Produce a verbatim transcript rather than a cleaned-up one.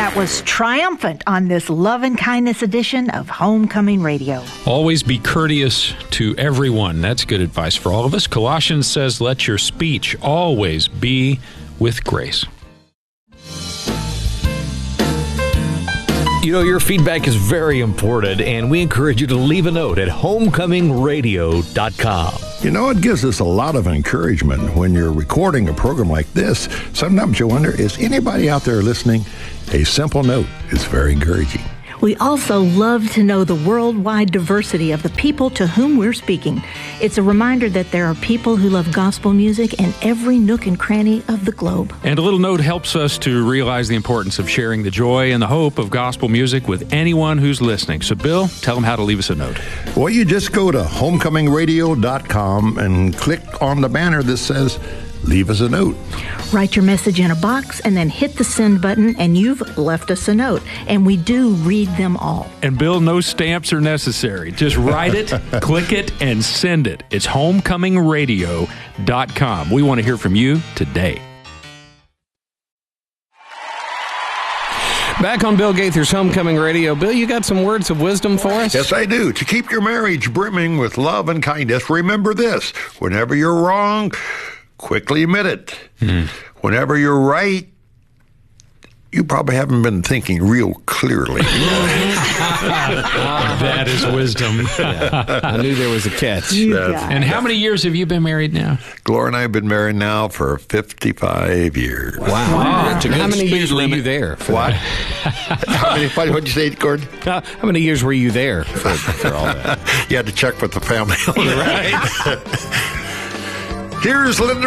That was triumphant on this Love and Kindness edition of Homecoming Radio. Always be courteous to everyone. That's good advice for all of us. Colossians says, let your speech always be with grace. You know, your feedback is very important, and we encourage you to leave a note at homecoming radio dot com. You know, it gives us a lot of encouragement when you're recording a program like this. Sometimes you wonder, is anybody out there listening? A simple note is very encouraging. We also love to know the worldwide diversity of the people to whom we're speaking. It's a reminder that there are people who love gospel music in every nook and cranny of the globe. And a little note helps us to realize the importance of sharing the joy and the hope of gospel music with anyone who's listening. So, Bill, tell them how to leave us a note. Well, you just go to homecoming radio dot com and click on the banner that says, leave us a note. Write your message in a box and then hit the send button, and you've left us a note. And we do read them all. And Bill, no stamps are necessary. Just write it, click it, and send it. It's homecoming radio dot com. We want to hear from you today. Back on Bill Gaither's Homecoming Radio. Bill, you got some words of wisdom for us? Yes, I do. To keep your marriage brimming with love and kindness, remember this. Whenever you're wrong, quickly admit it. Hmm. Whenever you're right, you probably haven't been thinking real clearly. That is wisdom. Yeah. I knew there was a catch. And how many years have you been married now? Gloria and I have been married now for fifty-five years. Wow. wow. That's a good how many years limit. were you there? For what? how many, what did you say, Gordon? Uh, how many years were you there for, for all that? You had to check with the family. Right. Here's Linda